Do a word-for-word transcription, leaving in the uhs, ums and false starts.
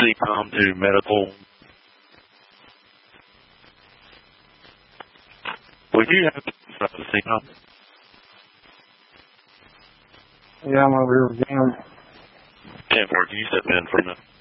C COM to medical. Would you have to C COM? Yeah, I'm over here with Jim. Can't work. You step in for a minute.